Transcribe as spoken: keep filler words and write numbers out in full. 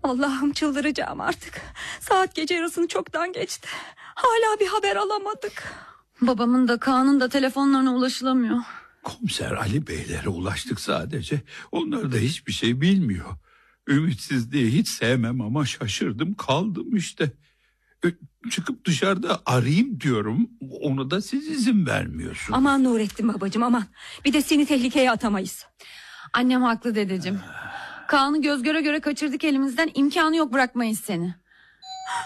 Allah'ım, çıldıracağım artık. Saat gece yarısını çoktan geçti. Hala bir haber alamadık. Babamın da Kaan'ın da telefonlarına ulaşılamıyor. Komiser Ali Beylere ulaştık sadece. Onlar da hiçbir şey bilmiyor. Ümitsizliği hiç sevmem ama şaşırdım kaldım işte. Çıkıp dışarıda arayayım diyorum. Ona da siz izin vermiyorsunuz. Aman Nurettin babacığım, aman. Bir de seni tehlikeye atamayız. Annem haklı dedeciğim. Kaan'ı göz göre göre kaçırdık elimizden, imkanı yok bırakmayız seni.